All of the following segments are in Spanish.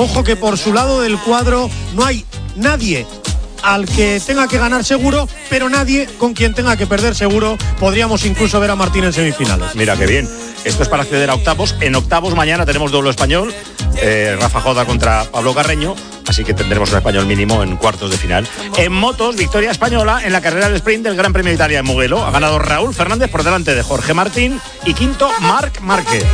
Ojo que por su lado del cuadro no hay nadie al que tenga que ganar seguro, pero nadie con quien tenga que perder seguro. Podríamos incluso ver a Martín en semifinales. Mira qué bien. Esto es para acceder a octavos. En octavos mañana tenemos doble español, Rafa Jota contra Pablo Carreño, así que tendremos un español mínimo en cuartos de final. En motos, victoria española en la carrera del sprint del Gran Premio de Italia en Mugello. Ha ganado Raúl Fernández por delante de Jorge Martín y quinto Marc Márquez.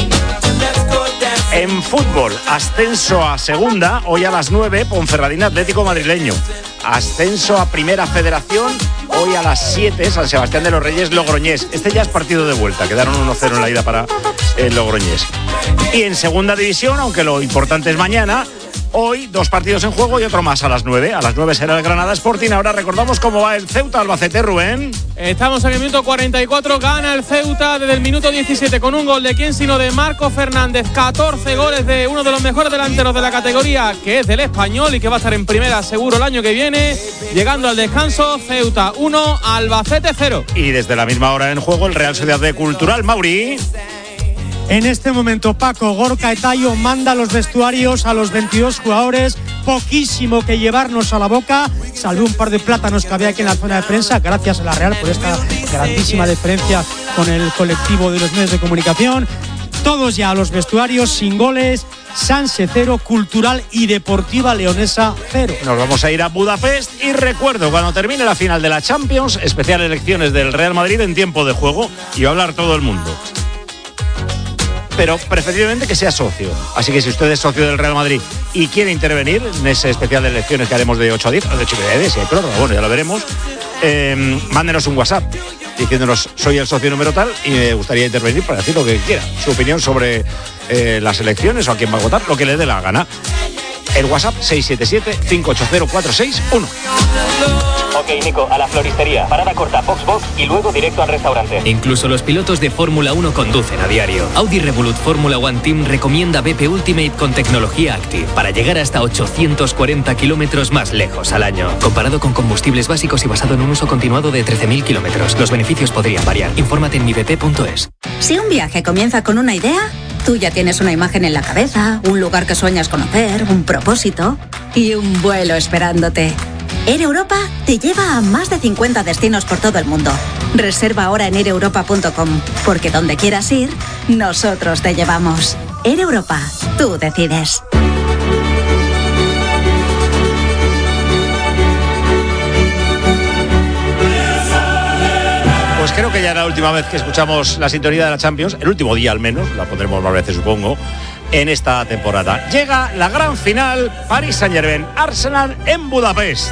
En fútbol, ascenso a segunda, hoy a las 9, Ponferradina Atlético Madrileño. Ascenso a Primera Federación, hoy a las 7, San Sebastián de los Reyes Logroñés. Este ya es partido de vuelta, quedaron 1-0 en la ida para el Logroñés. Y en segunda división, aunque lo importante es mañana, hoy 2 partidos en juego y otro más a las 9. A las 9 será el Granada Sporting. Ahora recordamos cómo va el Ceuta Albacete, Rubén. Estamos en el minuto 44, gana el Ceuta desde el minuto 17 con un gol de quién sino de Marco Fernández. 14 goles de uno de los mejores delanteros de la categoría, que es del Español y que va a estar en primera seguro el año que viene. Llegando al descanso, Ceuta 1, Albacete 0. Y desde la misma hora en juego el Real Sociedad de Cultural, Mauri. En este momento, Paco, Gorka Etayo manda a los vestuarios a los 22 jugadores. Poquísimo que llevarnos a la boca, salvo un par de plátanos que había aquí en la zona de prensa. Gracias a la Real por esta grandísima diferencia con el colectivo de los medios de comunicación. Todos ya a los vestuarios, sin goles. Sanse 0, Cultural y Deportiva Leonesa 0. Nos vamos a ir a Budapest y recuerdo, cuando termine la final de la Champions, especial elecciones del Real Madrid en tiempo de juego y va a hablar todo el mundo. Pero preferiblemente que sea socio. Así que si usted es socio del Real Madrid y quiere intervenir en ese especial de elecciones que haremos de 8 a 10, o de 8 a 10, si hay prórroga, bueno, ya lo veremos, mándenos un WhatsApp diciéndonos soy el socio número tal y me gustaría intervenir para decir lo que quiera, su opinión sobre las elecciones o a quién va a votar, lo que le dé la gana. El WhatsApp 677-580-461. Ok, Nico, a la floristería. Parada corta, Box y luego directo al restaurante. Incluso los pilotos de Fórmula 1 conducen a diario. Audi Revolut Fórmula 1 Team recomienda BP Ultimate con tecnología Active para llegar hasta 840 kilómetros más lejos al año. Comparado con combustibles básicos y basado en un uso continuado de 13.000 kilómetros, los beneficios podrían variar. Infórmate en mibp.es. Si un viaje comienza con una idea, tú ya tienes una imagen en la cabeza, un lugar que sueñas conocer, un propósito y un vuelo esperándote. Air Europa te lleva a más de 50 destinos por todo el mundo. Reserva ahora en aireuropa.com, porque donde quieras ir, nosotros te llevamos. Air Europa, tú decides. Pues creo que ya era la última vez que escuchamos la sintonía de la Champions, el último día al menos, la pondremos más veces supongo, en esta temporada. Llega la gran final, Paris Saint-Germain, Arsenal en Budapest.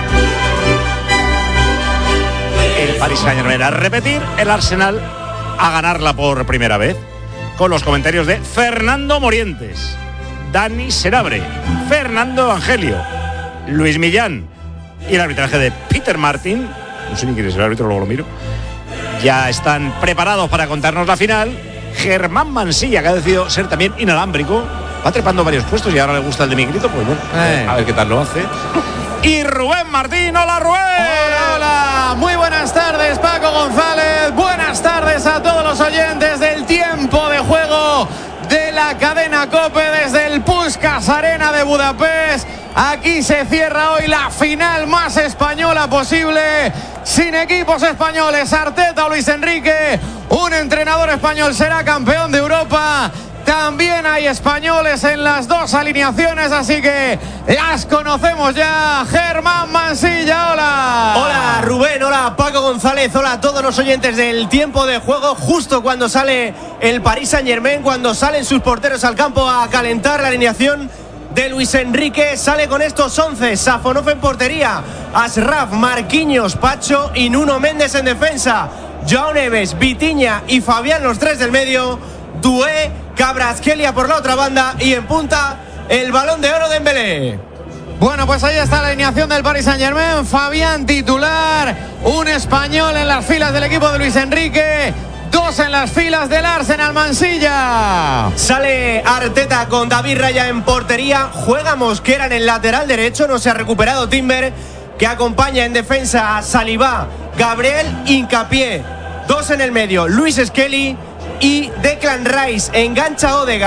El Paris Saint-Germain a repetir, el Arsenal a ganarla por primera vez, con los comentarios de Fernando Morientes, Dani Senabre, Fernando Evangelio, Luis Millán y el arbitraje de Peter Martin. No sé ni quién es el árbitro, luego lo miro. Ya están preparados para contarnos la final. Germán Mansilla, que ha decidido ser también inalámbrico, va trepando varios puestos y ahora le gusta el de mi grito, pues bueno, a ver qué tal lo hace. Y Rubén Martín, hola Rubén. Hola, hola, muy buenas tardes Paco González, buenas tardes a todos los oyentes del tiempo de juego de la cadena COPE desde el Puskás Arena de Budapest. Aquí se cierra hoy la final más española posible, sin equipos españoles. Arteta o Luis Enrique, un entrenador español será campeón de Europa. También hay españoles en las dos alineaciones, así que las conocemos ya. Germán Mansilla, hola. Hola Rubén, hola Paco González, hola a todos los oyentes del tiempo de juego. Justo cuando sale el Paris Saint-Germain, cuando salen sus porteros al campo a calentar, la alineación de Luis Enrique sale con estos 11. Safonov en portería, Ashraf, Marquinhos, Pacho y Nuno Méndez en defensa. Joao Neves, Vitinha y Fabián, los tres del medio. Doué, Kvaratskhelia por la otra banda y en punta el Balón de Oro de Dembélé. Bueno, pues ahí está la alineación del Paris Saint-Germain. Fabián titular, un español en las filas del equipo de Luis Enrique, dos en las filas del Arsenal. Mansilla. Sale Arteta con David Raya en portería. Juega Mosquera en el lateral derecho. No se ha recuperado Timber, que acompaña en defensa a Saliba, Gabriel, Hincapié. Dos en el medio, Luis Skelly y Declan Rice. Engancha Odegaard.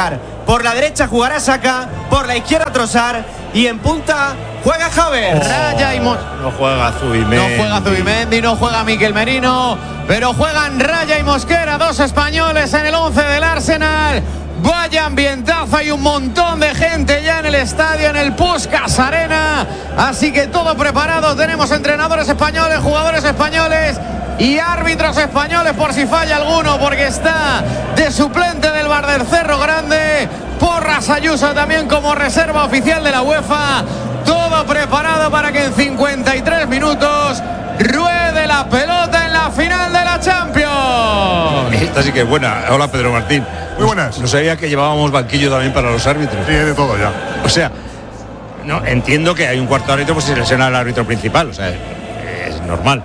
Por la derecha jugará Saka, por la izquierda Trossard y en punta juega Havertz. Raya y no juega Zubimendi. No juega Zubimendi, no juega Mikel Merino, pero juegan Raya y Mosquera, dos españoles en el 11 del Arsenal. Vaya ambientazo, hay un montón de gente ya en el estadio, en el Puskás Arena. Así que todo preparado, tenemos entrenadores españoles, jugadores españoles y árbitros españoles por si falla alguno, porque está de suplente del Bar del Cerro Grande Porras Ayuso también como reserva oficial de la UEFA. Todo preparado para que en 53 minutos ruede la pelota en la final de la Champions. Esta sí que es buena. Hola, Pedro Martín. Muy buenas. No sabía que llevábamos banquillo también para los árbitros. Sí, de todo ya. O sea, no entiendo que hay un cuarto árbitro pues si se lesiona al árbitro principal. O sea, es normal.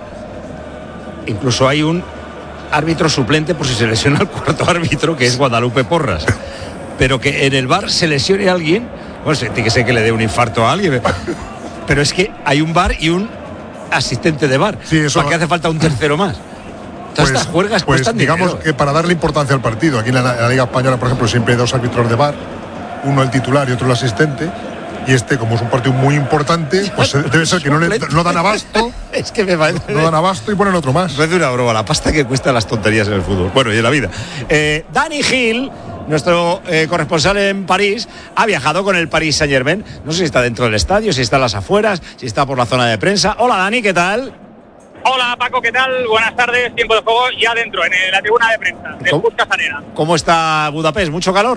Incluso hay un árbitro suplente por si se lesiona al cuarto árbitro, que es Guadalupe Porras. Pero que en el VAR se lesione a alguien, bueno, tiene que ser que le dé un infarto a alguien. Pero es que hay un VAR y un asistente de VAR. Sí, eso. ¿Para qué hace falta un tercero más? Todas estas juergas cuestan digamos dinero. que para darle importancia al partido, aquí en la Liga Española, por ejemplo, siempre hay dos árbitros de VAR, uno el titular y otro el asistente. Y como es un partido muy importante, pues debe ser que no dan abasto. Es que me parece. No dan abasto y ponen otro más. Es una broma, la pasta que cuesta las tonterías en el fútbol. Bueno, y en la vida. Dani Gil, nuestro corresponsal en París, ha viajado con el Paris Saint-Germain. No sé si está dentro del estadio, si está en las afueras, si está por la zona de prensa. Hola, Dani, ¿qué tal? Hola, Paco, ¿qué tal? Buenas tardes, tiempo de juego ya dentro, en la tribuna de prensa del Puskás Arena. ¿Cómo está Budapest? ¿Mucho calor?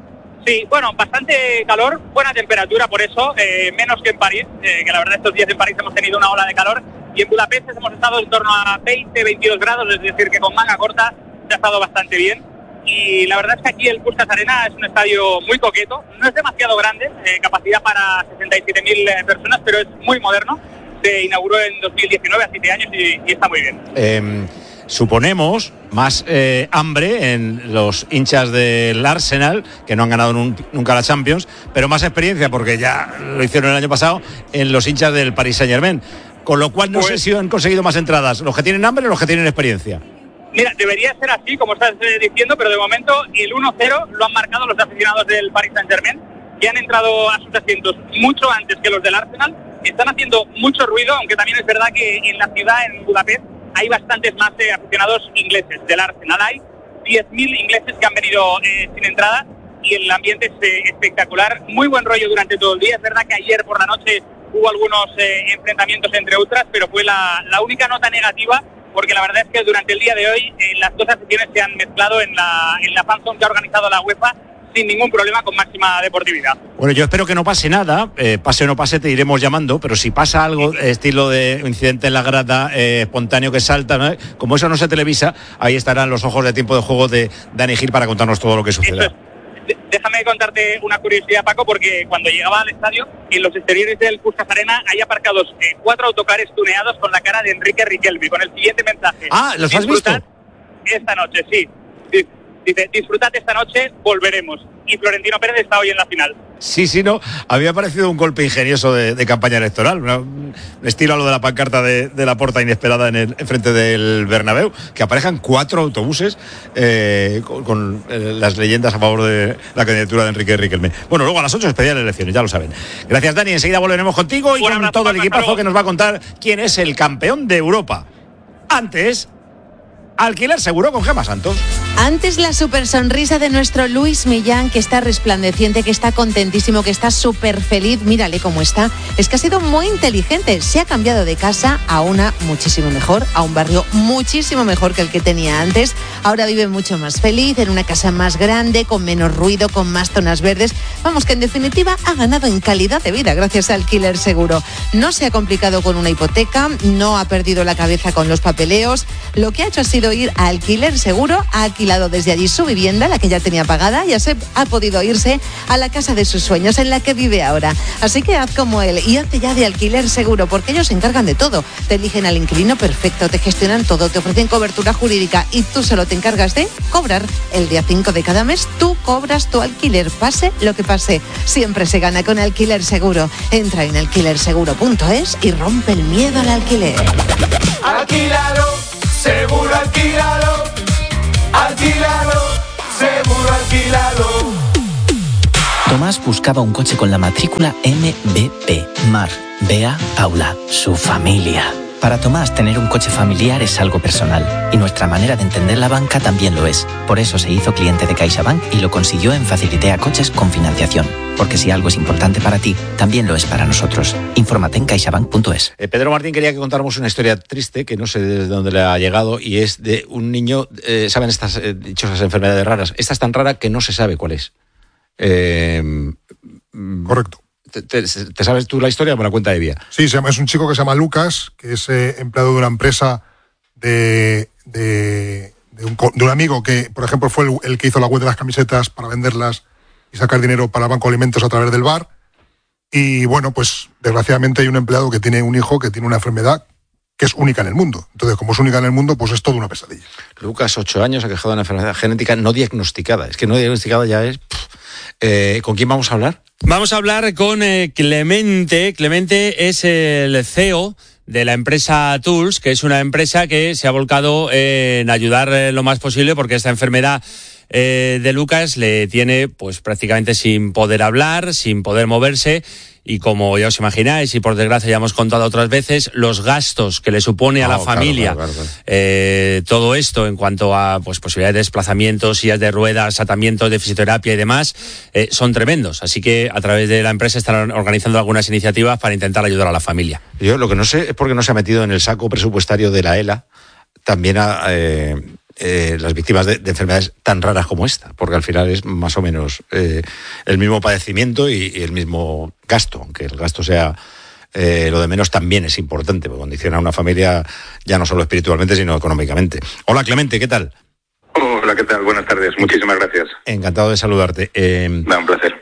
Sí, bueno, bastante calor, buena temperatura por eso, menos que en París, que la verdad estos días en París hemos tenido una ola de calor, y en Budapest hemos estado en torno a 20-22 grados, es decir, que con manga corta se ha estado bastante bien. Y la verdad es que aquí el Puskás Arena es un estadio muy coqueto, no es demasiado grande, capacidad para 67.000 personas, pero es muy moderno. Se inauguró en 2019, hace 7 años, y está muy bien. Suponemos más hambre en los hinchas del Arsenal, que no han ganado nunca la Champions, pero más experiencia, porque ya lo hicieron el año pasado, en los hinchas del Paris Saint-Germain. Con lo cual no sé si han conseguido más entradas, los que tienen hambre o los que tienen experiencia. Mira, debería ser así, como estás diciendo, pero de momento el 1-0 lo han marcado los aficionados del Paris Saint-Germain, que han entrado a sus asientos mucho antes que los del Arsenal. Están haciendo mucho ruido, aunque también es verdad que en la ciudad, en Budapest, hay bastantes más aficionados ingleses del Arsenal. Hay 10.000 ingleses que han venido sin entrada y el ambiente es espectacular. Muy buen rollo durante todo el día. Es verdad que ayer por la noche hubo algunos enfrentamientos entre ultras, pero fue la única nota negativa, porque la verdad es que durante el día de hoy las dos aficiones se han mezclado en la fan zone que ha organizado la UEFA sin ningún problema, con máxima deportividad. Bueno, yo espero que no pase nada, pase o no pase te iremos llamando, pero si pasa algo, estilo de incidente en la grada, espontáneo que salta, ¿no? Como eso no se televisa, ahí estarán los ojos de tiempo de juego de Dani Gil para contarnos todo lo que suceda. Déjame contarte una curiosidad, Paco, porque cuando llegaba al estadio, en los exteriores del Puskás Arena hay aparcados 4 autocares tuneados con la cara de Enrique Riquelme, con el siguiente mensaje. Ah, ¿los has visto? Esta noche, sí. Dice, disfrutad esta noche, volveremos. Y Florentino Pérez está hoy en la final. Sí, no. Había parecido un golpe ingenioso de campaña electoral. Un estilo a lo de la pancarta de la Porta inesperada en frente del Bernabéu, que aparejan 4 autobuses con las leyendas a favor de la candidatura de Enrique Riquelme. Bueno, luego a las 8 especiales elecciones, ya lo saben. Gracias, Dani. Enseguida volveremos contigo y con todo el equipazo que nos va a contar quién es el campeón de Europa. Antes, Alquiler Seguro con Gemma Santos. Antes la super sonrisa de nuestro Luis Millán, que está resplandeciente, que está contentísimo, que está súper feliz. Mírale cómo está. Es que ha sido muy inteligente. Se ha cambiado de casa a una muchísimo mejor, a un barrio muchísimo mejor que el que tenía antes. Ahora vive mucho más feliz, en una casa más grande, con menos ruido, con más zonas verdes. Vamos, que en definitiva ha ganado en calidad de vida gracias a Alquiler Seguro. No se ha complicado con una hipoteca, no ha perdido la cabeza con los papeleos. Lo que ha hecho ha sido ir a Alquiler Seguro, ha alquilado desde allí su vivienda, la que ya tenía pagada, y ha podido irse a la casa de sus sueños en la que vive ahora. Así que haz como él y hazte ya de Alquiler Seguro, porque ellos se encargan de todo. Te eligen al inquilino perfecto, te gestionan todo, te ofrecen cobertura jurídica y tú solo te encargas de cobrar. El día 5 de cada mes tú cobras tu alquiler, pase lo que pase. Siempre se gana con Alquiler Seguro. Entra en alquilerseguro.es y rompe el miedo al alquiler. Alquílalo, seguro alquílalo. Alquílalo, seguro alquílalo. Tomás buscaba un coche con la matrícula MBP. Mar, Bea, Paula, su familia. Para Tomás, tener un coche familiar es algo personal, y nuestra manera de entender la banca también lo es. Por eso se hizo cliente de CaixaBank y lo consiguió en Facilitea Coches con financiación. Porque si algo es importante para ti, también lo es para nosotros. Infórmate en caixabank.es. Pedro Martín quería que contáramos una historia triste, que no sé desde dónde le ha llegado, y es de un niño, ¿saben estas dichosas enfermedades raras? Esta es tan rara que no se sabe cuál es. Correcto. ¿Te sabes tú la historia o me la cuenta Evia? Sí, es un chico que se llama Lucas, que es empleado de una empresa de un amigo que, por ejemplo, fue el que hizo la web de las camisetas para venderlas y sacar dinero para el Banco de Alimentos a través del bar. Y bueno, pues desgraciadamente hay un empleado que tiene un hijo que tiene una enfermedad que es única en el mundo. Entonces, como es única en el mundo, pues es toda una pesadilla. Lucas, 8 años, ha quejado de una enfermedad genética no diagnosticada. Es que no diagnosticada ya es... ¿Con quién vamos a hablar? Vamos a hablar con Clemente. Clemente es el CEO de la empresa Tools, que es una empresa que se ha volcado en ayudar lo más posible, porque esta enfermedad de Lucas le tiene pues prácticamente sin poder hablar, sin poder moverse, y como ya os imagináis, y por desgracia ya hemos contado otras veces, los gastos que le supone a la familia, claro. Todo esto en cuanto a pues posibilidades de desplazamientos, sillas de ruedas, tratamientos de fisioterapia y demás, son tremendos. Así que a través de la empresa están organizando algunas iniciativas para intentar ayudar a la familia. Yo lo que no sé es por qué no se ha metido en el saco presupuestario de la ELA también a las víctimas de enfermedades tan raras como esta, porque al final es más o menos el mismo padecimiento y el mismo gasto, aunque el gasto sea lo de menos, también es importante, porque condiciona a una familia ya no solo espiritualmente, sino económicamente. Hola Clemente, ¿qué tal? Hola, ¿qué tal? Buenas tardes, muchísimas gracias. Encantado de saludarte. Da un placer.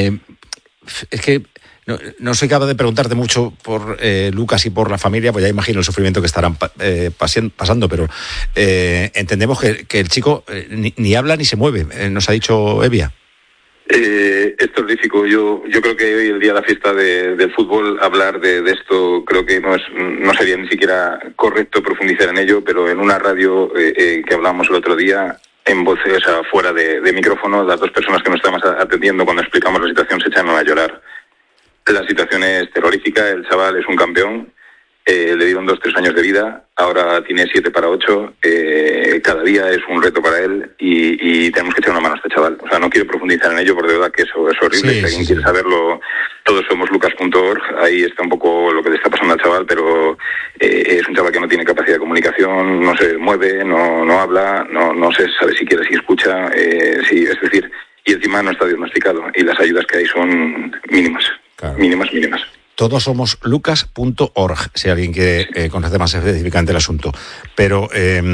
Es que no soy capaz de preguntarte mucho por Lucas y por la familia, pues ya imagino el sufrimiento que estarán pasando, pero entendemos que el chico ni habla ni se mueve, nos ha dicho Evia. Es terrorífico. Yo creo que hoy, el día de la fiesta del fútbol, hablar de esto creo que no sería ni siquiera correcto profundizar en ello, pero en una radio que hablábamos el otro día, en voz, o sea, fuera de micrófono, las dos personas que nos estábamos atendiendo cuando explicamos la situación se echaron a llorar. La situación es terrorífica, el chaval es un campeón, le dieron 2-3 años de vida, ahora tiene 7 para 8, cada día es un reto para él y tenemos que echar una mano a este chaval. O sea, no quiero profundizar en ello porque de verdad que eso es horrible. Si alguien quiere saberlo, todos somos lucas.org, ahí está un poco lo que le está pasando al chaval, pero es un chaval que no tiene capacidad de comunicación, no se mueve, no habla, no se sabe siquiera si escucha, sí, es decir, y encima no está diagnosticado y las ayudas que hay son mínimas. Claro. Mínimas. Todos somos lucas.org, si alguien quiere conocer más específicamente el asunto. Pero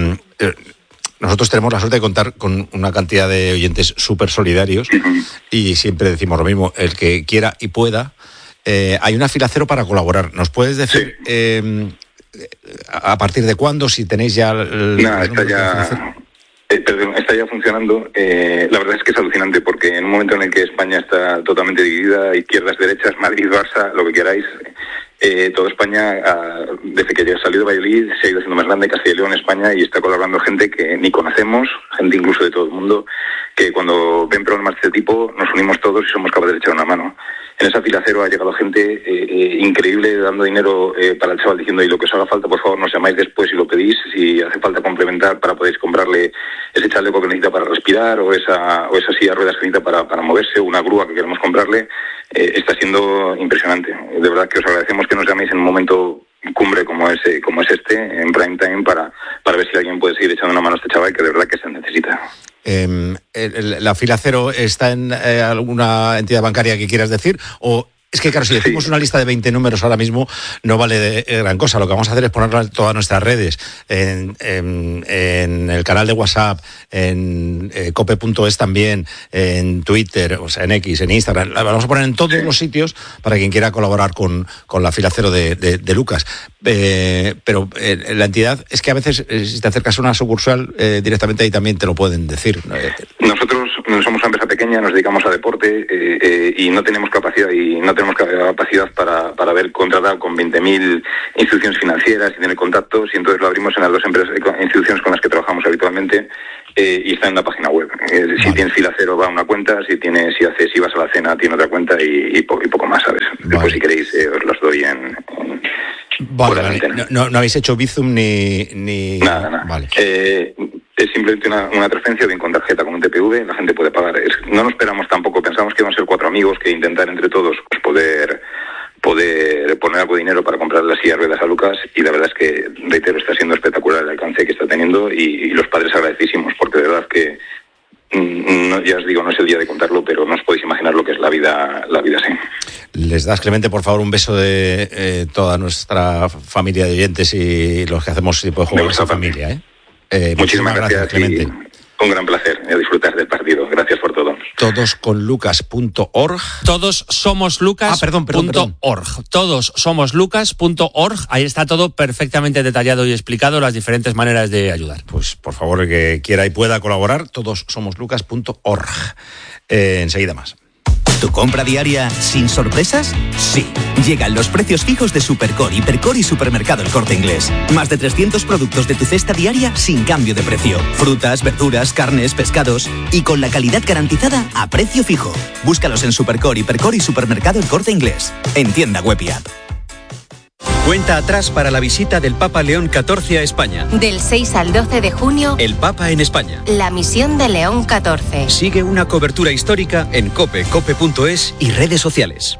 nosotros tenemos la suerte de contar con una cantidad de oyentes súper solidarios y siempre decimos lo mismo, el que quiera y pueda. Hay una fila cero para colaborar. ¿Nos puedes decir a partir de cuándo, si tenéis ya... Está ya funcionando. La verdad es que es alucinante, porque en un momento en el que España está totalmente dividida, izquierdas, derechas, Madrid, Barça, lo que queráis, toda España, desde que ya salió de Valladolid, se ha ido haciendo más grande, Castilla y León, España, y está colaborando gente que ni conocemos, gente incluso de todo el mundo, que cuando ven problemas de este tipo nos unimos todos y somos capaces de echar una mano. En esa fila cero ha llegado gente increíble dando dinero para el chaval, diciendo, y lo que os haga falta, por favor, nos llamáis después y lo pedís, si hace falta complementar para podéis comprarle ese chaleco que necesita para respirar o esa silla de ruedas que necesita para moverse, o una grúa que queremos comprarle. Está siendo impresionante. De verdad que os agradecemos que nos llaméis en un momento cumbre como es este, en prime time, para ver si alguien puede seguir echando una mano a este chaval, que de verdad que se necesita. ¿La fila cero está en alguna entidad bancaria que quieras decir? ¿O es que, claro, si decimos una lista de 20 números ahora mismo no vale de gran cosa? Lo que vamos a hacer es ponerla en todas nuestras redes, en el canal de WhatsApp, en cope.es también, en Twitter, o sea, en X, en Instagram. La vamos a poner en todos los sitios para quien quiera colaborar con la fila cero de Lucas. Pero la entidad, es que a veces si te acercas a una sucursal directamente ahí también te lo pueden decir. Nosotros somos una empresa pequeña, nos dedicamos a deporte y no tenemos capacidad y no tenemos capacidad para haber contratado con 20.000 instituciones financieras y tener contactos, y entonces lo abrimos en las 2 instituciones con las que trabajamos habitualmente, y está en la página web. Si tienes fila cero va a una cuenta, si vas a la cena tiene otra cuenta y poco más, ¿sabes? Después, si queréis, os los doy en Vale. No habéis hecho Bizum ni... Nada. Vale. Es simplemente una transferencia bien con tarjeta, con un TPV, la gente puede pagar. No nos esperamos tampoco, pensamos que iban a ser 4 amigos que intentar entre todos pues, poder poner algo de dinero para comprar las sillas de ruedas a Lucas, y la verdad es que, reitero, está siendo espectacular el alcance que está teniendo, y los padres agradecísimos, porque de verdad que ya os digo, no es el día de contarlo, pero no os podéis imaginar lo que es la vida así. Les das, Clemente, por favor, un beso de toda nuestra familia de oyentes y los que hacemos tipo de juego de esa familia, Muchísimas gracias, Clemente. Un gran placer disfrutar del partido. Gracias por todo. Todosconlucas.org. Todosomoslucas.org. Todosomoslucas.org. Ahí está todo perfectamente detallado y explicado, las diferentes maneras de ayudar. Pues, por favor, el que quiera y pueda colaborar, todosomoslucas.org. Enseguida más. ¿Tu compra diaria sin sorpresas? Sí. Llegan los precios fijos de Supercore, Hipercore y Supermercado El Corte Inglés. Más de 300 productos de tu cesta diaria sin cambio de precio. Frutas, verduras, carnes, pescados y con la calidad garantizada a precio fijo. Búscalos en Supercore, Hipercore y Supermercado El Corte Inglés. En tienda web y app. Cuenta atrás para la visita del Papa León XIV a España. Del 6 al 12 de junio, El Papa en España. la misión de León XIV. Sigue una cobertura histórica en cope.es y redes sociales.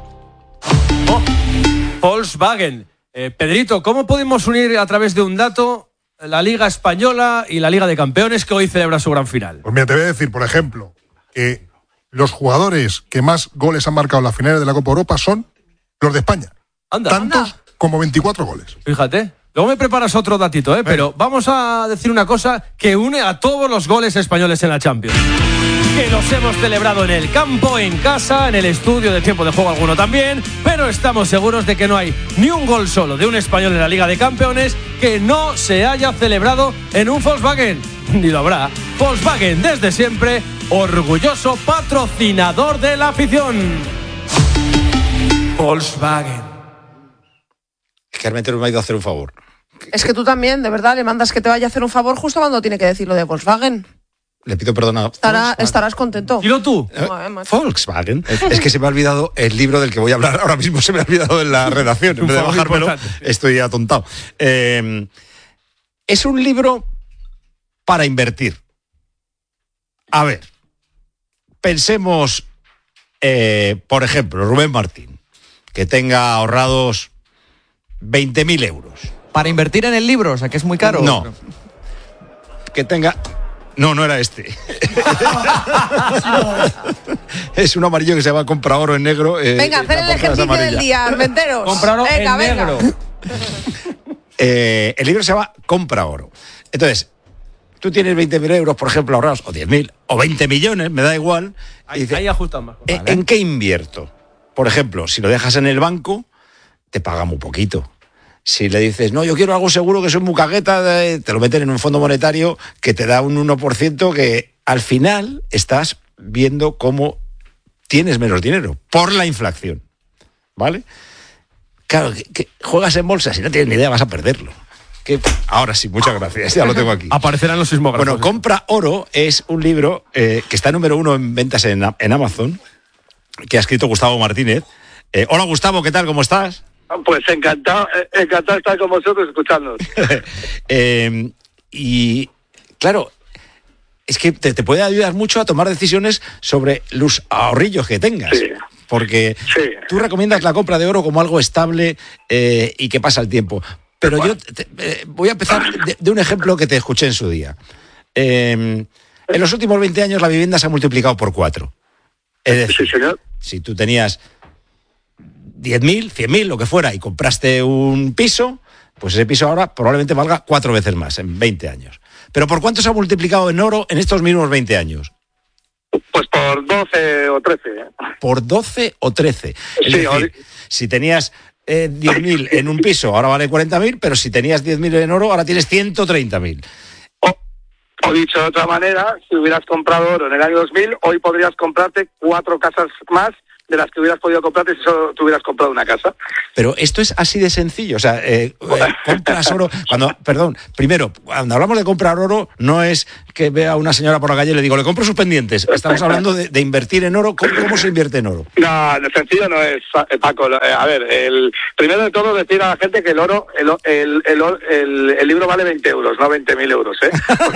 Volkswagen. Pedrito, ¿cómo podemos unir a través de un dato la Liga Española y la Liga de Campeones, que hoy celebra su gran final? Pues mira, te voy a decir, por ejemplo, que los jugadores que más goles han marcado en las finales de la Copa Europa son los de España. Tantos como 24 goles. Fíjate. Luego me preparas otro datito, pero vamos a decir una cosa que une a todos los goles españoles en la Champions. Que los hemos celebrado en el campo, en casa, en el estudio de tiempo de juego alguno también, pero estamos seguros de que no hay ni un gol solo de un español en la Liga de Campeones que no se haya celebrado en un Volkswagen. Ni lo habrá. Volkswagen, desde siempre, orgulloso patrocinador de la afición. Volkswagen. Realmente me ha ido a hacer un favor. Es que tú también, de verdad, le mandas que te vaya a hacer un favor justo cuando tiene que decir lo de Volkswagen. Le pido perdón a Estarás contento. Dilo tú. Volkswagen. Es que se me ha olvidado el libro del que voy a hablar ahora mismo, se me ha olvidado en la redacción. En vez de bajármelo, estoy atontado. Es un libro para invertir. A ver, pensemos, por ejemplo, Rubén Martín, que tenga ahorrados 20.000 euros. ¿Para invertir en el libro? O sea, que es muy caro. No. Que tenga... No era este. Es un amarillo que se llama Compra Oro en negro. Venga, hacer el ejercicio del día, Armenteros. Compra Oro en negro. El libro se llama Compra Oro. Entonces, tú tienes 20.000 euros, por ejemplo, ahorrados, o 10.000, o 20 millones, me da igual. Ahí ajustan más. ¿En qué invierto? Por ejemplo, si lo dejas en el banco, te paga muy poquito. Si le dices, no, yo quiero algo seguro, que soy muy cagueta, te lo meten en un fondo monetario que te da un 1%, que al final estás viendo cómo tienes menos dinero por la inflación. ¿Vale? Claro, que juegas en bolsa, si no tienes ni idea vas a perderlo. Ahora sí, muchas gracias, ya lo tengo aquí. Aparecerán los sismógrafos. Bueno, Compra Oro es un libro que está número 1 en ventas en Amazon, que ha escrito Gustavo Martínez. Hola Gustavo, ¿qué tal? ¿Cómo estás? Pues encantado de estar con vosotros escuchándonos. Y claro, es que te puede ayudar mucho a tomar decisiones sobre los ahorrillos que tengas. Sí. Porque tú recomiendas la compra de oro como algo estable y que pasa el tiempo. Pero yo voy a empezar de un ejemplo que te escuché en su día. En los últimos 20 años la vivienda se ha multiplicado por 4. Es decir, sí, señor. Si tú tenías 10.000, 100.000, lo que fuera, y compraste un piso, pues ese piso ahora probablemente valga 4 veces más en 20 años. ¿Pero por cuánto se ha multiplicado en oro en estos mismos 20 años? Pues por 12 o 13. Por 12 o 13. Es decir, si tenías 10.000 en un piso, ahora vale 40.000, pero si tenías 10.000 en oro, ahora tienes 130.000. O dicho de otra manera, si hubieras comprado oro en el año 2000, hoy podrías comprarte 4 casas más de las que hubieras podido comprarte si solo te hubieras comprado una casa. Pero esto es así de sencillo, o sea, compras oro, primero, cuando hablamos de comprar oro, no es que vea a una señora por la calle y le digo, le compro sus pendientes, estamos hablando de invertir en oro. ¿Cómo se invierte en oro? No, sencillo no es, Paco. A ver, primero de todo decir a la gente que el oro, el libro vale 20 euros, no 20.000 euros, ¿eh?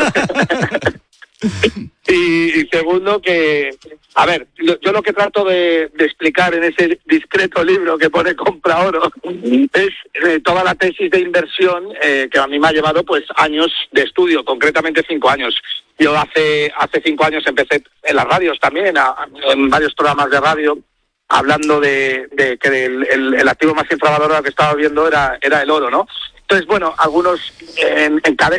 Y segundo que, a ver, yo lo que trato de explicar en ese discreto libro que pone Compra Oro es toda la tesis de inversión que a mí me ha llevado pues años de estudio, concretamente 5 años. Yo hace 5 años empecé en las radios también, en varios programas de radio, hablando de que el activo más infravalorado que estaba viendo era el oro, ¿no? Entonces, bueno, algunos en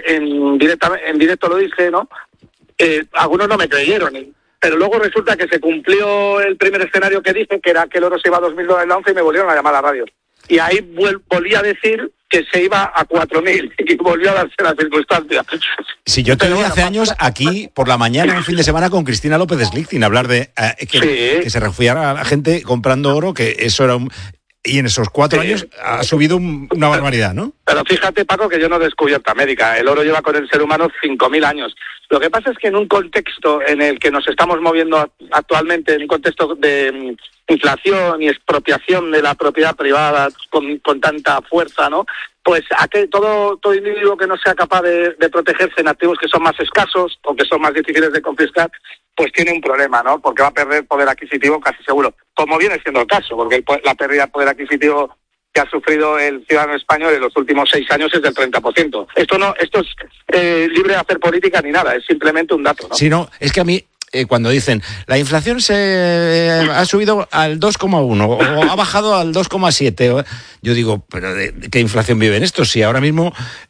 directo lo dije, ¿no? Algunos no me creyeron, pero luego resulta que se cumplió el primer escenario que dije, que era que el oro se iba a $2.000 la onza, y me volvieron a llamar a la radio. Y ahí volví a decir que se iba a 4.000 y volvió a darse la circunstancia. Si yo te vi hace años aquí por la mañana, un fin de semana, con Cristina López de Slichting, hablar de que se refugiara a la gente comprando oro, que eso era y en esos 4 años ha subido una barbaridad, ¿no? Pero fíjate, Paco, que yo no he descubierto América. El oro lleva con el ser humano 5.000 años. Lo que pasa es que en un contexto en el que nos estamos moviendo actualmente, en un contexto de inflación y expropiación de la propiedad privada con tanta fuerza, ¿no? Pues todo individuo que no sea capaz de protegerse en activos que son más escasos o que son más difíciles de confiscar, pues tiene un problema, ¿no? Porque va a perder poder adquisitivo casi seguro, como viene siendo el caso, porque la pérdida de poder adquisitivo que ha sufrido el ciudadano español en los últimos 6 años es del 30%. Esto es libre de hacer política ni nada, es simplemente un dato, ¿no? Sí, no, es que a mí, cuando dicen, la inflación ha subido al 2,1 o ha bajado al 2,7, yo digo, ¿pero de qué inflación viven estos? Si ahora mismo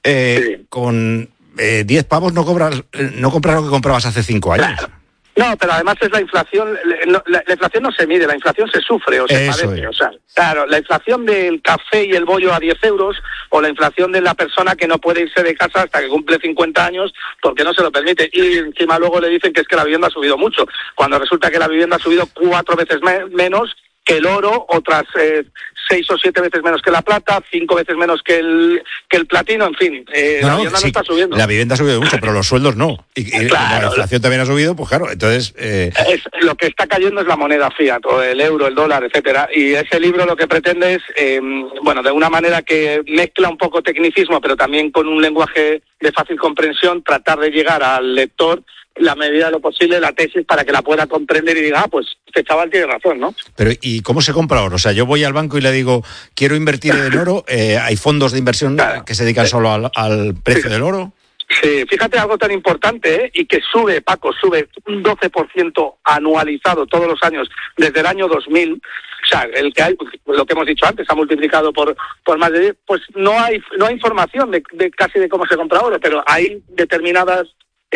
con 10 pavos no compras lo que comprabas hace 5 años. Claro. No, pero además es la inflación, la inflación no se mide, la inflación se sufre o se padece. O sea, claro, la inflación del café y el bollo a 10 euros o la inflación de la persona que no puede irse de casa hasta que cumple 50 años porque no se lo permite. Y encima luego le dicen que es que la vivienda ha subido mucho, cuando resulta que la vivienda ha subido 4 veces menos que el oro, otras 6 o 7 veces menos que la plata, 5 veces menos que el platino, en fin, la vivienda no está subiendo. La vivienda ha subido mucho, pero los sueldos no. Y claro, la inflación también ha subido, pues claro, entonces... lo que está cayendo es la moneda fiat, o el euro, el dólar, etcétera. Y ese libro lo que pretende es, de una manera que mezcla un poco tecnicismo, pero también con un lenguaje de fácil comprensión, tratar de llegar al lector la medida de lo posible, la tesis, para que la pueda comprender y diga, pues este chaval tiene razón, ¿no? Pero ¿y cómo se compra oro? O sea, yo voy al banco y le digo, quiero invertir en oro, hay fondos de inversión que se dedican solo al precio del oro. Sí, fíjate algo tan importante, y que sube, Paco, sube un 12% anualizado todos los años desde el año 2000. O sea, el que hay, lo que hemos dicho antes, ha multiplicado por más de 10. Pues no hay información de casi de cómo se compra oro, pero hay determinadas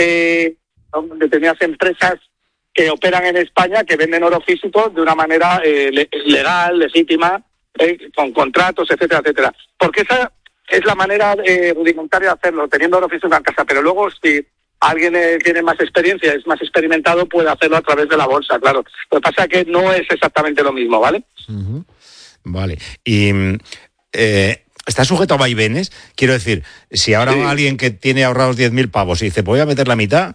empresas que operan en España que venden oro físico de una manera legal, legítima, con contratos, etcétera, etcétera. Porque esa es la manera rudimentaria de hacerlo, teniendo oro físico en casa. Pero luego, si alguien tiene más experiencia, es más experimentado, puede hacerlo a través de la bolsa, claro. Lo que pasa es que no es exactamente lo mismo, ¿vale? Uh-huh. Vale. Y... ¿está sujeto a vaivenes? Quiero decir, si ahora alguien que tiene ahorrados 10.000 pavos y dice, voy a meter la mitad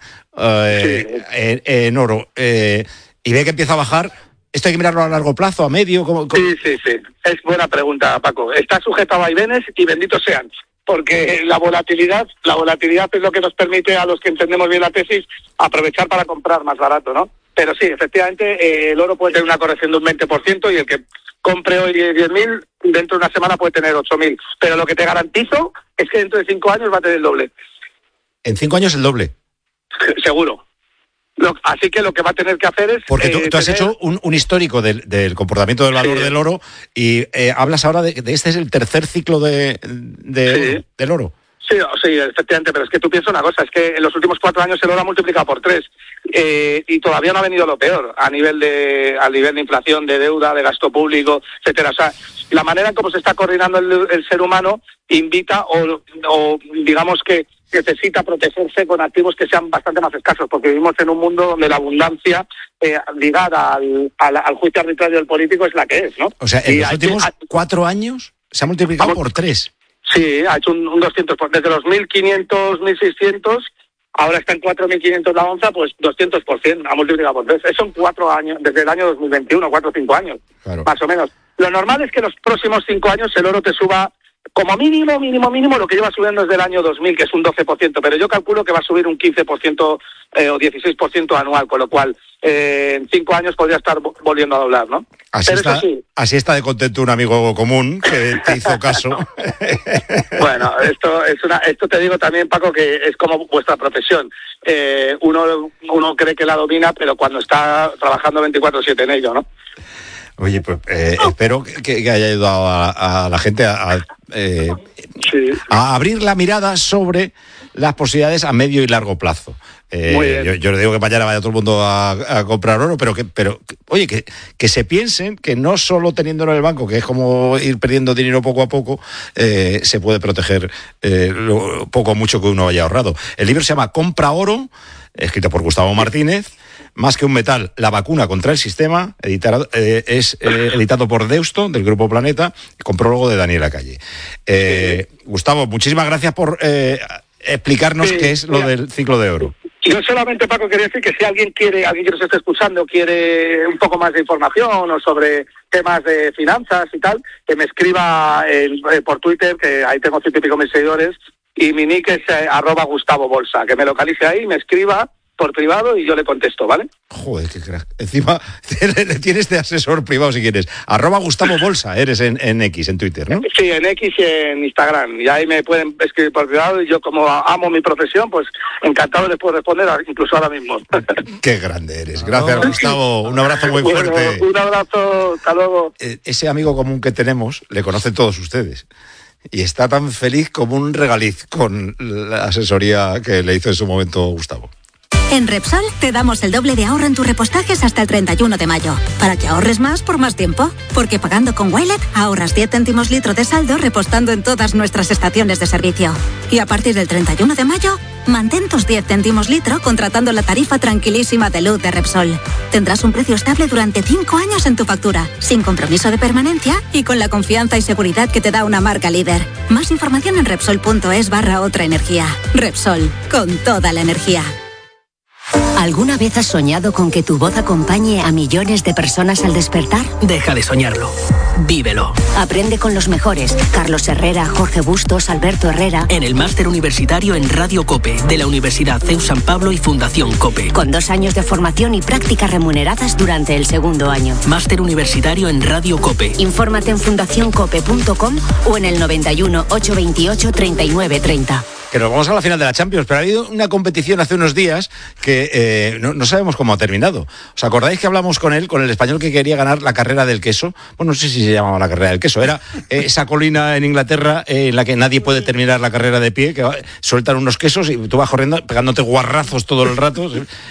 en oro, y ve que empieza a bajar, ¿esto hay que mirarlo a largo plazo, a medio? ¿Cómo? Sí. Es buena pregunta, Paco. Está sujeto a vaivenes y benditos sean. Porque la volatilidad es lo que nos permite, a los que entendemos bien la tesis, aprovechar para comprar más barato, ¿no? Pero sí, efectivamente, el oro puede tener una corrección de un 20%, y el que compre hoy 10.000, dentro de una semana puede tener 8.000. Pero lo que te garantizo es que dentro de 5 años va a tener el doble. ¿En 5 años el doble? Seguro. Así que lo que va a tener que hacer es... Porque tú has hecho un histórico del comportamiento del valor del oro, y hablas ahora de este es el tercer ciclo del oro. Sí, efectivamente, pero es que tú piensas una cosa, es que en los últimos 4 años el oro ha multiplicado por 3, y todavía no ha venido lo peor al nivel de inflación, de deuda, de gasto público, etcétera. O sea, la manera en cómo se está coordinando el ser humano invita o digamos que necesita protegerse con activos que sean bastante más escasos, porque vivimos en un mundo donde la abundancia ligada al juicio arbitrario del político es la que es, ¿no? O sea, en los últimos 4 años se ha multiplicado por 3. Sí, ha hecho un 200%. Desde los 1.500, 1.600, ahora está en 4.500 la onza, pues 200%, ha multiplicado por 3. Eso en 4 años, desde el año 2021, 4 o 5 años, más o menos. Lo normal es que los próximos 5 años el oro te suba como mínimo lo que lleva subiendo desde el año 2000, que es un 12%, pero yo calculo que va a subir un 15% o 16% anual, con lo cual en 5 años podría estar volviendo a doblar, ¿no? Así está de contento un amigo común que te hizo caso. Bueno, esto te digo también, Paco, que es como vuestra profesión. Uno cree que la domina, pero cuando está trabajando 24/7 en ello, ¿no? Oye, pues espero que haya ayudado a la gente a abrir la mirada sobre las posibilidades a medio y largo plazo. Yo le digo que mañana vaya todo el mundo a comprar oro, pero oye, que se piensen que no solo teniéndolo en el banco, que es como ir perdiendo dinero poco a poco, se puede proteger lo poco o mucho que uno haya ahorrado. El libro se llama Compra Oro, escrito por Gustavo Martínez. Más que un metal, la vacuna contra el sistema, editado por Deusto, del Grupo Planeta, con prólogo de Daniela Calle. Gustavo, muchísimas gracias por explicarnos qué es lo del ciclo de oro. Yo solamente, Paco, quería decir que si alguien que nos esté escuchando quiere un poco más de información o sobre temas de finanzas y tal, que me escriba por Twitter, que ahí tengo 100 y pico mil seguidores, y mi nick es @GustavoBolsa, que me localice ahí, me escriba por privado y yo le contesto, ¿vale? Joder, qué crack. Encima le tienes de asesor privado si quieres. @GustavoBolsa, eres en X, en Twitter, ¿no? Sí, en X y en Instagram. Y ahí me pueden escribir por privado y yo, como amo mi profesión, pues encantado les puedo responder incluso ahora mismo. Qué grande eres. Gracias, Gustavo. Un abrazo muy fuerte. Un abrazo, hasta luego. Ese amigo común que tenemos, le conocen todos ustedes. Y está tan feliz como un regaliz con la asesoría que le hizo en su momento Gustavo. En Repsol te damos el doble de ahorro en tus repostajes hasta el 31 de mayo, para que ahorres más por más tiempo. Porque pagando con Wilet ahorras 10 céntimos litro de saldo repostando en todas nuestras estaciones de servicio. Y a partir del 31 de mayo, mantén tus 10 céntimos litro contratando la tarifa tranquilísima de luz de Repsol. Tendrás un precio estable durante 5 años en tu factura, sin compromiso de permanencia y con la confianza y seguridad que te da una marca líder. Más información en Repsol.es/otra energía. Repsol, con toda la energía. ¿Alguna vez has soñado con que tu voz acompañe a millones de personas al despertar? Deja de soñarlo. Vívelo. Aprende con los mejores. Carlos Herrera, Jorge Bustos, Alberto Herrera. En el máster universitario en Radio COPE, de la Universidad CEU San Pablo y Fundación COPE. Con 2 años de formación y prácticas remuneradas durante el segundo año. Máster universitario en Radio COPE. Infórmate en fundacioncope.com o en el 91 828 3930. Que nos vamos a la final de la Champions, pero ha habido una competición hace unos días que no sabemos cómo ha terminado. ¿Os acordáis que hablamos con el español que quería ganar la carrera del queso? Bueno, no sé si se llamaba la carrera del queso, era esa colina en Inglaterra en la que nadie puede terminar la carrera de pie, que sueltan unos quesos y tú vas corriendo pegándote guarrazos todo el rato.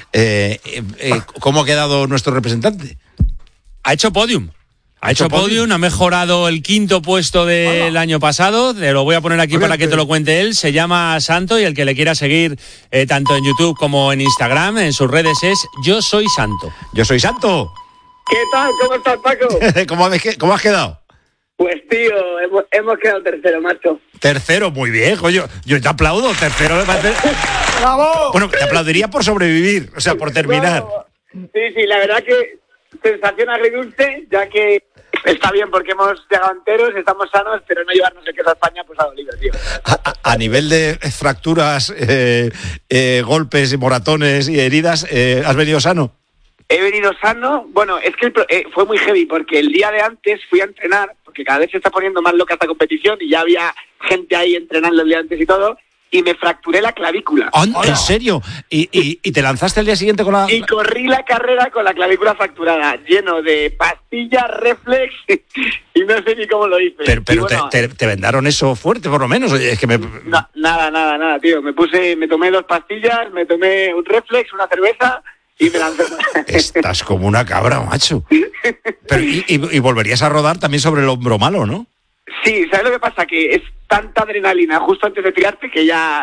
¿Cómo ha quedado nuestro representante? Ha hecho podium. Ha mejorado el 5.º puesto del año pasado. Te lo voy a poner aquí para que te lo cuente él. Se llama Santo y el que le quiera seguir tanto en YouTube como en Instagram, en sus redes es Yo Soy Santo. Yo Soy Santo. ¿Qué tal? ¿Cómo estás, Paco? ¿Cómo has quedado? Pues tío, hemos quedado tercero, macho. Tercero, muy bien, yo te aplaudo. Tercero me parece... ¡Bravo! Bueno, te aplaudiría por sobrevivir, o sea, por terminar. Sí, la verdad que sensación agridulce, ya que está bien porque hemos llegado enteros, estamos sanos, pero no llevarnos el queso a España pues ha dolido, tío. A nivel de fracturas, golpes, moratones y heridas, ¿has venido sano? He venido sano. Bueno, es que fue muy heavy porque el día de antes fui a entrenar, porque cada vez se está poniendo más loca esta competición y ya había gente ahí entrenando el día antes y todo, y me fracturé la clavícula. ¿En serio? ¿Y te lanzaste el día siguiente con la...? Y corrí la carrera con la clavícula fracturada, lleno de pastillas, reflex, y no sé ni cómo lo hice. Pero bueno, te vendaron eso fuerte, por lo menos. Es que No, nada, tío. Me tomé 2 pastillas, me tomé un reflex, una cerveza y me lancé. Estás como una cabra, macho. Pero, y volverías a rodar también sobre el hombro malo, ¿no? Sí, ¿sabes lo que pasa? Que es tanta adrenalina justo antes de tirarte que ya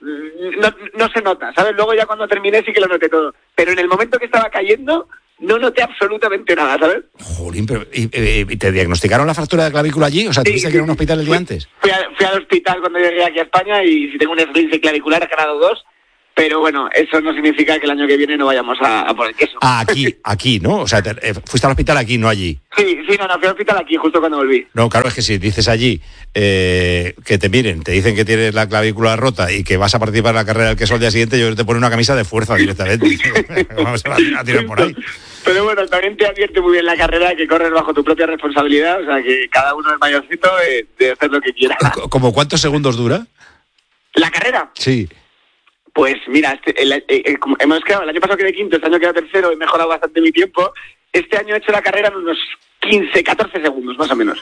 no se nota, ¿sabes? Luego ya cuando terminé sí que lo noté todo. Pero en el momento que estaba cayendo, no noté absolutamente nada, ¿sabes? Jolín, pero ¿y te diagnosticaron la fractura de clavícula allí? O sea, ¿tuviste que ir a un hospital el día antes? Fui al hospital cuando llegué aquí a España y si tengo un esguince clavicular he ganado 2. Pero bueno, eso no significa que el año que viene no vayamos a por el queso. Ah, aquí, ¿no? O sea, fuiste al hospital aquí, no allí. Sí, fui al hospital aquí justo cuando volví. No, claro, es que si dices allí que te miren, te dicen que tienes la clavícula rota y que vas a participar en la carrera del queso al día siguiente, yo te pongo una camisa de fuerza directamente. Vamos a tirar por ahí. Pero bueno, también te advierte muy bien la carrera que corres bajo tu propia responsabilidad, o sea que cada uno es mayorcito de hacer lo que quiera. ¿Cómo cuántos segundos dura? ¿La carrera? Sí. Pues mira, hemos quedado, el año pasado quedé quinto, este año quedé tercero, he mejorado bastante mi tiempo. Este año he hecho la carrera en unos 15, 14 segundos, más o menos.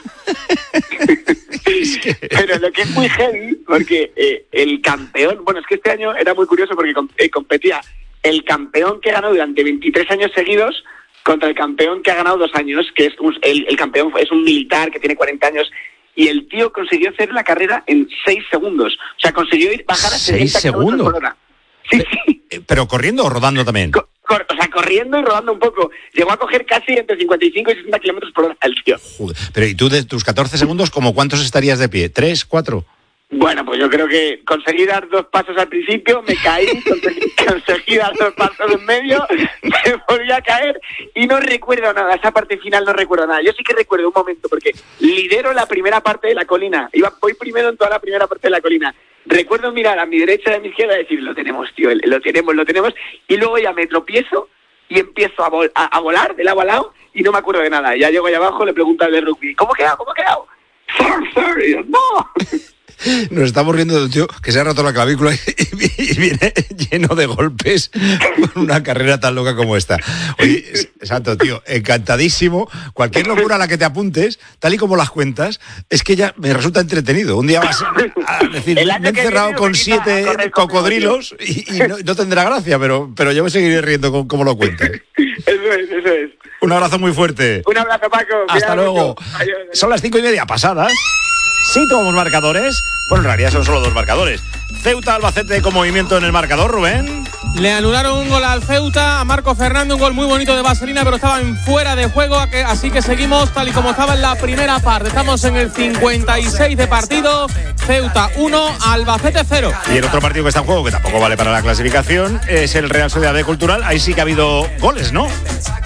Pero lo que es muy heavy, porque el campeón, bueno, es que este año era muy curioso porque competía el campeón que ganó durante 23 años seguidos contra el campeón que ha ganado 2 años, que es el campeón es un militar que tiene 40 años. Y el tío consiguió hacer la carrera en 6 segundos. O sea, consiguió bajar a 60 kilómetros por hora. Sí. ¿Pero corriendo o rodando también? O sea, corriendo y rodando un poco. Llegó a coger casi entre 55 y 60 kilómetros por hora el tío. Joder. Pero ¿y tú de tus 14 segundos, como cuántos estarías de pie? ¿3, 4? Bueno, pues yo creo que conseguí dar 2 pasos al principio, me caí, conseguí dar 2 pasos en medio, me volví a caer y no recuerdo nada, esa parte final no recuerdo nada. Yo sí que recuerdo un momento porque lidero la primera parte de la colina, voy primero en toda la primera parte de la colina. Recuerdo mirar a mi derecha y a mi izquierda y decir, lo tenemos, tío, lo tenemos, y luego ya me tropiezo y empiezo a volar de lado a lado y no me acuerdo de nada. Ya llego allá abajo, le pregunto al de rugby, ¿cómo he quedado? Sorry, no. Nos estamos riendo de un tío que se ha roto la clavícula y viene lleno de golpes con una carrera tan loca como esta. Oye, Santo, tío, encantadísimo. Cualquier locura a la que te apuntes, tal y como las cuentas, es que ya me resulta entretenido. Un día vas a decir, me he encerrado con 7 cocodrilos y no tendrá gracia, pero yo me seguiré riendo como lo cuentas. Eso es. Un abrazo muy fuerte. Un abrazo, Paco. Hasta luego. Adiós. Son las 5:30 pasadas. Sí tomamos marcadores. Bueno, en realidad son solo 2 marcadores. Ceuta, Albacete con movimiento en el marcador, Rubén. Le anularon un gol al Ceuta, a Marco Fernández, un gol muy bonito de Vaselina, pero estaba en fuera de juego, así que seguimos tal y como estaba en la primera parte. Estamos en el 56 de partido, Ceuta 1, Albacete 0. Y el otro partido que está en juego, que tampoco vale para la clasificación, es el Real Sociedad de Cultural. Ahí sí que ha habido goles, ¿no?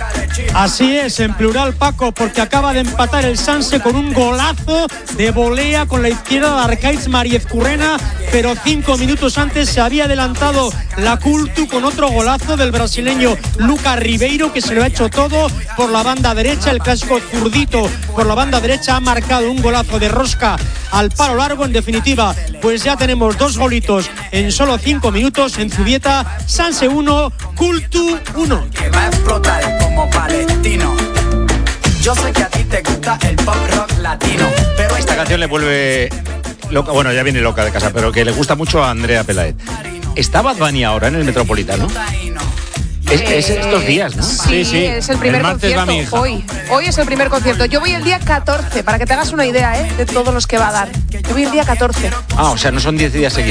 Así es, en plural, Paco, porque acaba de empatar el Sanse con un golazo de volea con la izquierda de Arcaiz Mariez Currena, pero 5 minutos antes se había adelantado la Cultu con otro golazo del brasileño Lucas Ribeiro, que se lo ha hecho todo por la banda derecha. El clásico zurdito por la banda derecha ha marcado un golazo de rosca al palo largo. En definitiva, pues ya tenemos 2 golitos en solo 5 minutos en Zubieta. Sanse 1, Cultu 1. Que va a explotar como palestino. Yo sé que a ti te gusta el pop rock latino, pero esta canción le vuelve loca, bueno, ya viene loca de casa, pero que le gusta mucho a Andrea Pelaez. ¿Está Bad Bunny ahora en el Metropolitano? Es estos días, ¿no? Sí, es el primer concierto. Hoy es el primer concierto. Yo voy el día 14, para que te hagas una idea, de todos los que va a dar. Yo voy el día 14. Ah, o sea, no son 10 días seguidos.